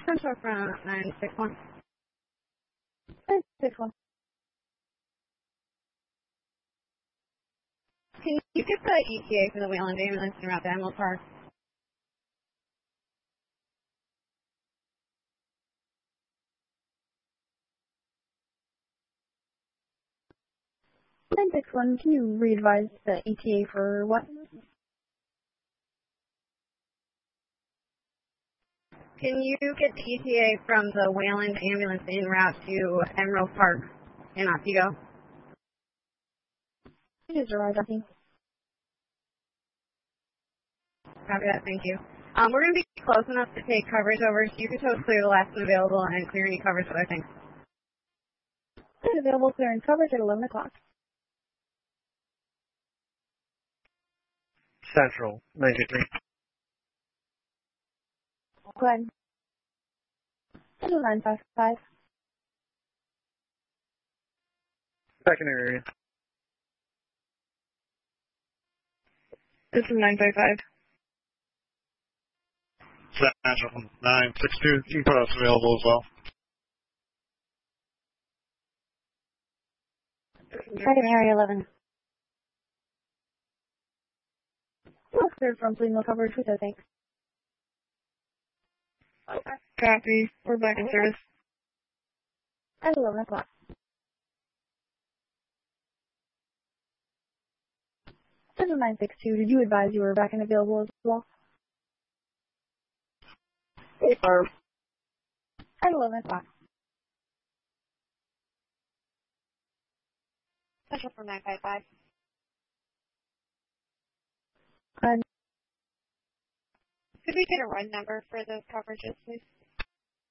Central from 961. 961. Can you get the ETA for the Wayland ambulance en route to Emerald Park? Can you re-advise the ETA for what? Can you get the ETA from the Wayland ambulance en route to Emerald Park in Otsego? It is arrived, I think. Copy that, thank you. We're going to be close enough to take coverage over, so you can totally clear the last one available and clear any coverage other things. It's available clearing coverage at 11 o'clock. Central, 93. Go ahead. Central 955. Secondary area. This is 955. Central 962. You can put us available as well. Second area 11. We'll clear from signal coverage with a thanks. Copy. We're back in service. At 11 o'clock. Central 962, did you advise you were back and available as well? Affirm. At 11 o'clock. Central from 955. Could we get a run number for those coverages, please?